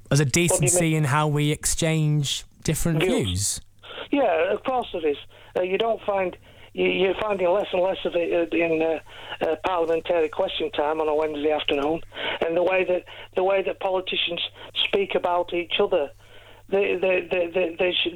There's a decency in how we exchange different views. Yeah, of course there is. You don't find... You're finding less and less of it in parliamentary question time on a Wednesday afternoon, and the way that politicians speak about each other. They